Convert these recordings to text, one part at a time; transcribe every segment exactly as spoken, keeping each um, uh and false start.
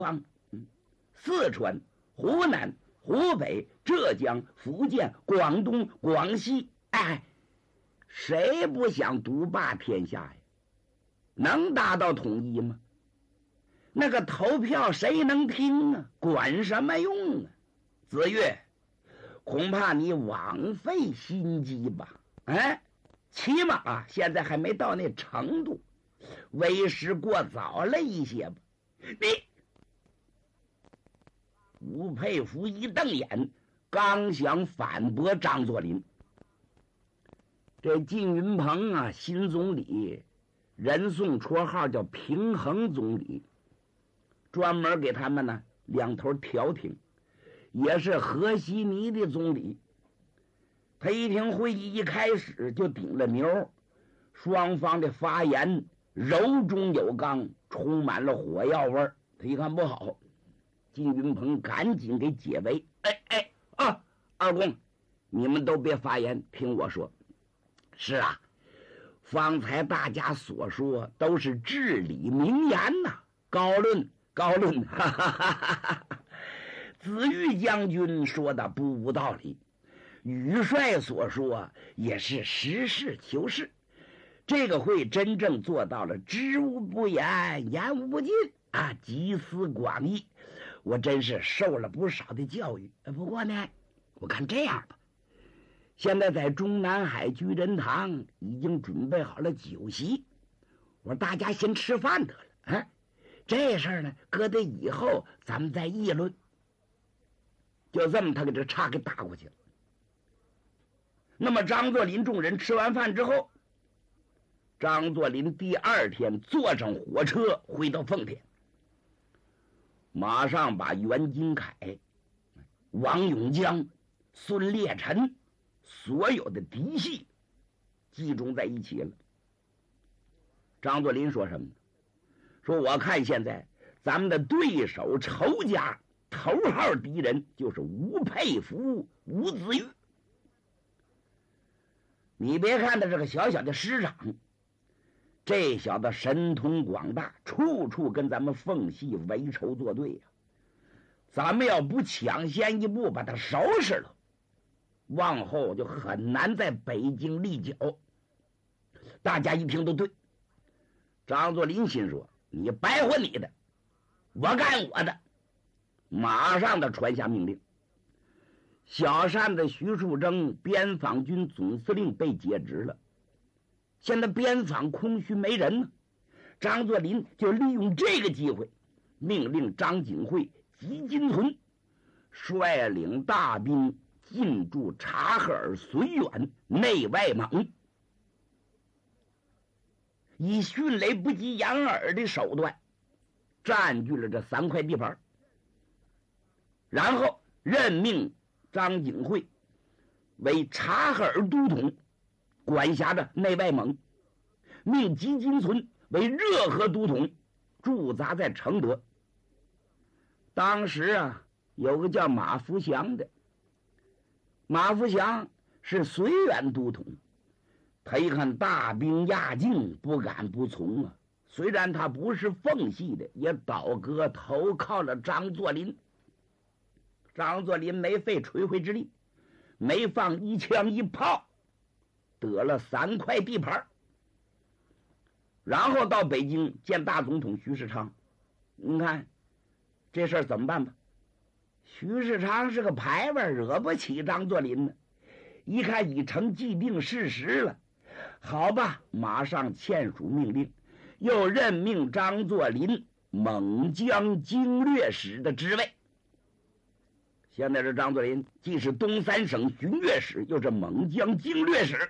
方，嗯，四川、湖南、湖北、浙江、福建、广东、广西，哎，谁不想独霸天下呀？能达到统一吗？那个投票谁能听啊？管什么用啊？子越，恐怕你枉费心机吧？哎，起码啊，现在还没到那程度，为时过早了一些吧？你，吴佩孚一瞪眼，刚想反驳张作霖，这靳云鹏啊，新总理，人送绰号叫平衡总理，专门给他们呢两头调停，也是和稀泥的总理。他一听会议一开始就顶了牛，双方的发言柔中有刚，充满了火药味儿。他一看不好，靳云鹏赶紧给解围。哎哎啊，二公，你们都别发言，听我说。是啊，方才大家所说都是至理名言呐、啊，高论高论。哈哈哈哈哈。子玉将军说的不无道理，羽帅所说也是实事求是。这个会真正做到了知无不言，言无不尽啊，集思广益。我真是受了不少的教育。不过呢，我看这样吧，现在在中南海居仁堂已经准备好了酒席，我说大家先吃饭得了啊，这事儿呢搁在以后咱们再议论。就这么他给这岔给打过去了。那么张作霖众人吃完饭之后，张作霖第二天坐上火车回到奉天，马上把袁金凯、王永江、孙烈臣所有的嫡系集中在一起了。张作霖说什么呢？说我看现在咱们的对手仇家头号敌人就是吴佩孚、吴子玉。你别看他这个小小的师长，这小子神通广大，处处跟咱们奉系为仇作对呀、啊。咱们要不抢先一步把他收拾了，往后就很难在北京立脚。大家一听都对。张作霖心说：你白活你的，我干我的。马上的传下命令，小单的徐树铮边防军总司令被解职了，现在边防空虚没人呢。张作霖就利用这个机会，命令张景惠、吉金存率领大兵进驻察哈尔、绥远、内外蒙，以迅雷不及掩耳的手段占据了这三块地盘，然后任命张景惠为察哈尔都统，管辖着内外蒙，命吉金存为热河都统，驻扎在承德。当时啊，有个叫马福祥的，马福祥是绥远都统，他一看大兵压境，不敢不从啊。虽然他不是奉系的，也倒戈投靠了张作霖。张作霖没费吹灰之力，没放一枪一炮，得了三块地盘，然后到北京见大总统徐世昌。你看这事儿怎么办吧？徐世昌是个牌位，惹不起张作霖呢。一看已成既定事实了，好吧，马上签署命令，又任命张作霖蒙江经略使的职位。现在这张作霖既是东三省巡阅使，又是蒙江经略使。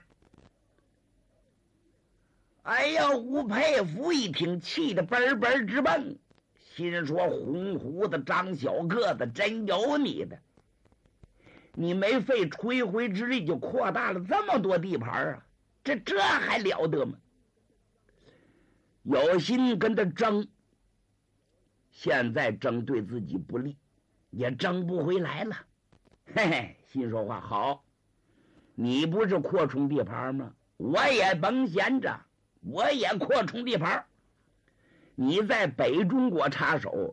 哎呀，吴佩孚一听，气得奔奔直蹦，心说：红胡子张小个子真有你的！你没费吹灰之力就扩大了这么多地盘啊，这这还了得吗？有心跟他争，现在争对自己不利，也争不回来了。嘿嘿，心说话好，你不是扩充地盘吗？我也甭闲着，我也扩充地盘。你在北中国插手，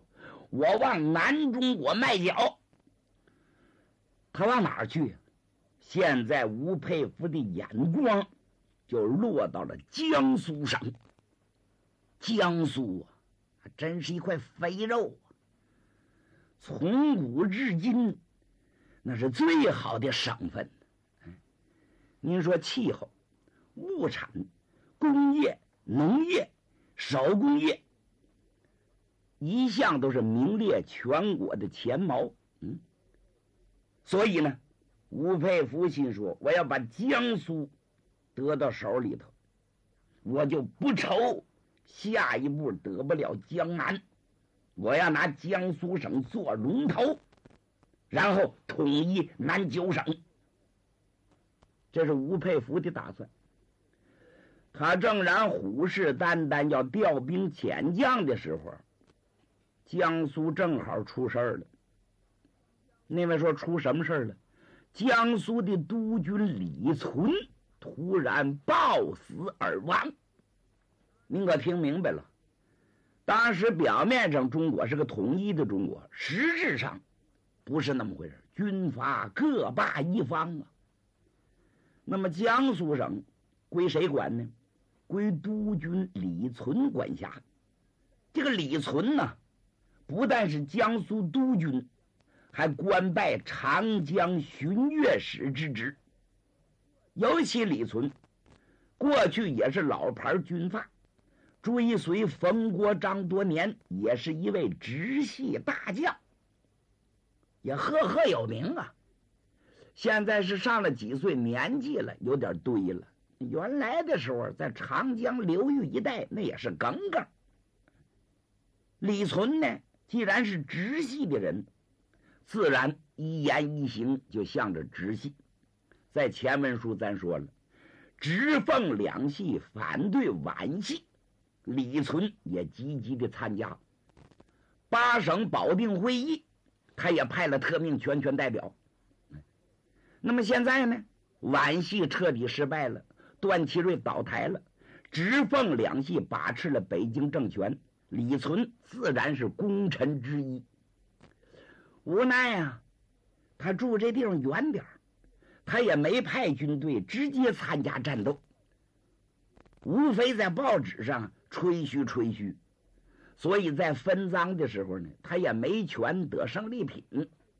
我往南中国迈脚。他往哪儿去？现在吴佩孚的眼光就落到了江苏省。江苏啊，真是一块肥肉啊！从古至今，那是最好的省份。您说气候、物产、工业、农业、手工业，一向都是名列全国的前茅。嗯，所以呢，吴佩孚心说，我要把江苏得到手里头，我就不愁下一步得不了江南。我要拿江苏省做龙头，然后统一南九省。这是吴佩孚的打算。他正然虎视眈眈要调兵遣将的时候，江苏正好出事儿了。那位说出什么事儿了？江苏的督军李存突然暴死而亡。您可听明白了？当时表面上中国是个统一的中国，实质上不是那么回事，军阀各霸一方啊。那么江苏省归谁管呢？归督军李存管辖。这个李存呢，不但是江苏督军，还官拜长江巡阅使之职。尤其李存过去也是老牌军阀，追随冯国璋多年，也是一位直系大将，也赫赫有名啊。现在是上了几岁年纪了，有点堆了。原来的时候在长江流域一带那也是耿耿。李存呢，既然是直系的人，自然一言一行就向着直系。在前文书咱说了，直奉两系反对皖系，李存也积极的参加。八省保定会议，他也派了特命全权代表。那么现在呢，皖系彻底失败了，段祺瑞倒台了，直奉两系把持了北京政权，李存自然是功臣之一。无奈啊，他住这地方远点，他也没派军队直接参加战斗，无非在报纸上吹嘘吹嘘，所以在分赃的时候呢，他也没权得胜利品。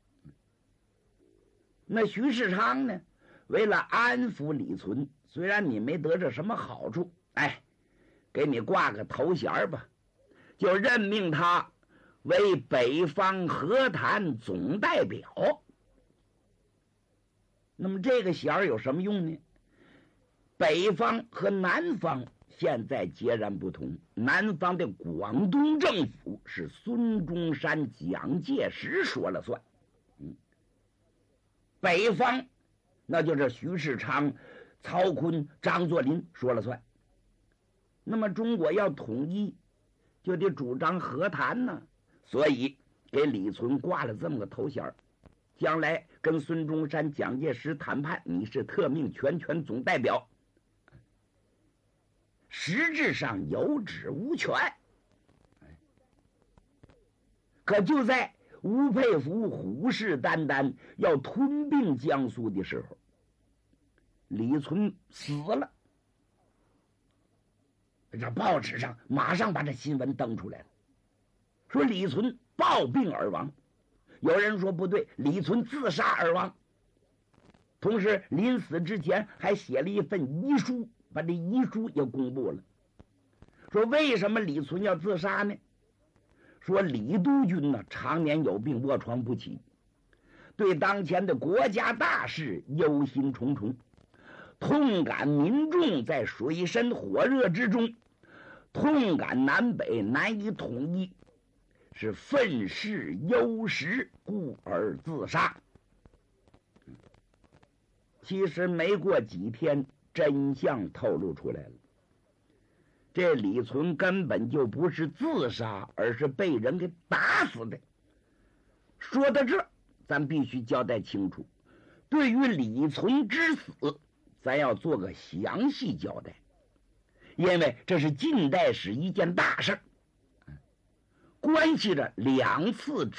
那徐世昌呢，为了安抚李存，虽然你没得着什么好处，哎，给你挂个头衔吧，就任命他为北方和谈总代表。那么这个衔儿有什么用呢？北方和南方现在截然不同，南方的广东政府是孙中山、蒋介石说了算，嗯，北方那就是徐世昌、曹锟、张作霖说了算。那么中国要统一，就得主张和谈呢，所以给李存挂了这么个头衔，将来跟孙中山、蒋介石谈判，你是特命全权总代表，实质上有职无权。可就在吴佩孚虎视眈眈要吞并江苏的时候，李存死了。这报纸上马上把这新闻登出来了，说李存暴病而亡。有人说不对，李存自杀而亡。同时临死之前还写了一份遗书，把这遗书也公布了。说为什么李存要自杀呢？说李督军呢常年有病，卧床不起，对当前的国家大事忧心忡忡，痛感民众在水深火热之中，痛感南北难以统一，是愤世忧时，故而自杀。其实没过几天，真相透露出来了，这李存根本就不是自杀，而是被人给打死的。说到这，咱必须交代清楚，对于李存之死，咱要做个详细交代，因为这是近代史一件大事。过关系着两次